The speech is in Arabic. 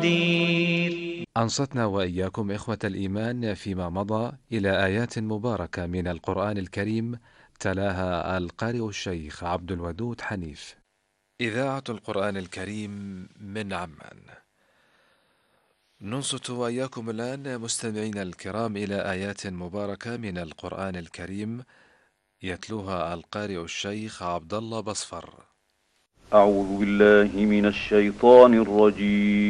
أنصتنا وإياكم إخوة الإيمان فيما مضى إلى آيات مباركة من القرآن الكريم تلاها القارئ الشيخ عبد الودود حنيف. إذاعة القرآن الكريم من عمان. ننصت وإياكم الآن مستمعينا الكرام إلى آيات مباركة من القرآن الكريم يتلوها القارئ الشيخ عبد الله بصفر. أعوذ بالله من الشيطان الرجيم.